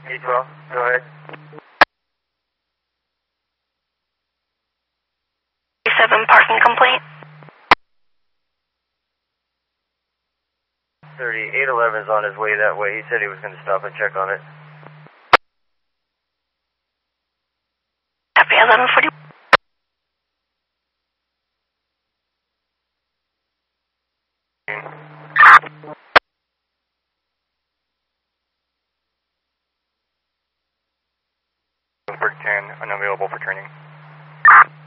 E12, go ahead. 7 parking complaint. 3811 is on his way that way. He said he was going to stop and check on it. Copy 1140. Bloomberg 10, unavailable for training.